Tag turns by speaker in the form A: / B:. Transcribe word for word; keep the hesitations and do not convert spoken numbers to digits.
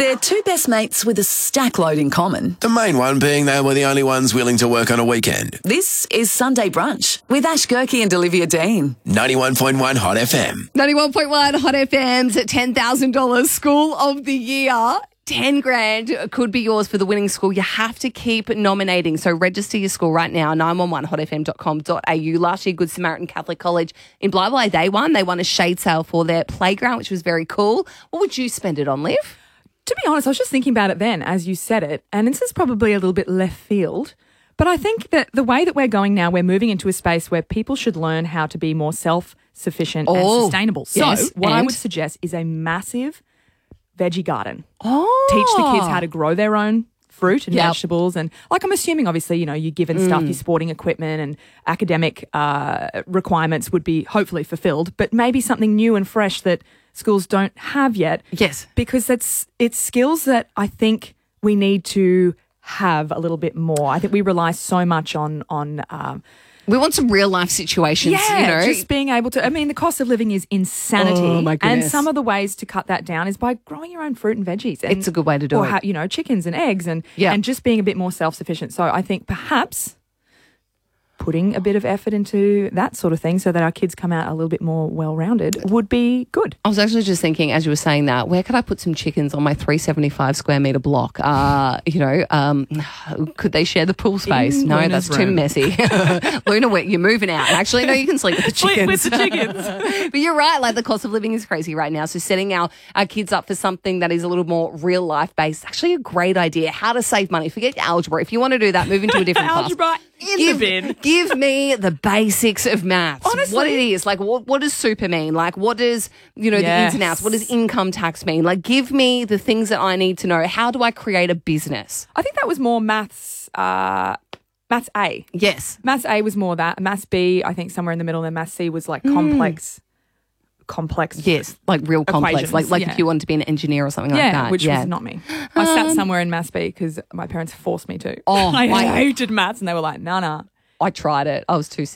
A: They're two best mates with a stack load in common.
B: The main one being they were the only ones willing to work on a weekend.
A: This is Sunday Brunch with Ash Gerke and Olivia Dean.
B: ninety-one point one Hot F M.
C: ninety-one point one Hot F M's ten thousand dollars School of the Year. ten grand could be yours for the winning school. You have to keep nominating. So register your school right now, nine one one hot f m dot com dot a u. Last year, Good Samaritan Catholic College in Blythe, they won. They won a shade sale for their playground, which was very cool. What would you spend it on, Liv?
D: To be honest, I was just thinking about it then as you said it, and this is probably a little bit left field, but I think that the way that we're going now, we're moving into a space where people should learn how to be more self-sufficient
C: Oh,
D: and sustainable. So
C: yes,
D: what I
C: and?
D: would suggest is a massive veggie garden.
C: Oh.
D: Teach the kids how to grow their own fruit and
C: Yep.
D: vegetables. And like I'm assuming, obviously, you know, you're given
C: Mm.
D: stuff, your sporting equipment and academic uh, requirements would be hopefully fulfilled, but maybe something new and fresh that schools don't have yet.
C: Yes.
D: Because that's it's skills that I think we need to have a little bit more. I think we rely so much on on um,
C: We want some real life situations,
D: yeah,
C: you know.
D: just being able to. I mean, the cost of living is insanity,
C: Oh, my
D: and
C: goodness.
D: some of the ways to cut that down is by growing your own fruit and veggies. And,
C: It's a good way to do
D: or
C: it.
D: ha- you know, chickens and eggs, and
C: Yeah.
D: and just being a bit more self sufficient. So I think perhaps putting a bit of effort into that sort of thing, so that our kids come out a little bit more well rounded, would be good.
C: I was actually just thinking, as you were saying that, where could I put some chickens on my three hundred seventy-five square metre block? Uh, you know, um, could they share the pool space?
D: In
C: no,
D: Luna's
C: that's too
D: room.
C: messy. Luna, wait, you're moving out. Actually, no, you can sleep with the
D: Sleep
C: chickens.
D: with the chickens.
C: But you're right, like the cost of living is crazy right now. So setting our, our kids up for something that is a little more real life based, actually a great idea. How to save money. Forget your algebra. If you want to do that, move into a different class.
D: Algebra in
C: give,
D: the bin.
C: Give me the basics of maths.
D: Honestly.
C: What it is. Like, what, what does super mean? Like, what does, you know, the ins and
D: Yes.
C: outs? What does income tax mean? Like, give me the things that I need to know. How do I create a business?
D: I think that was more maths. Uh, maths A.
C: Yes.
D: Maths A was more that. Maths B, I think somewhere in the middle, and Maths C was like complex, complex.
C: Yes. Like real complex.
D: Equations,
C: Like, like
D: yeah.
C: if you wanted to be an engineer or something
D: Yeah,
C: like that.
D: which
C: yeah.
D: was not me. I sat somewhere in Maths B because my parents forced me to.
C: Oh,
D: I
C: my-
D: hated maths, and they were like, "No, no."
C: I tried it. I was too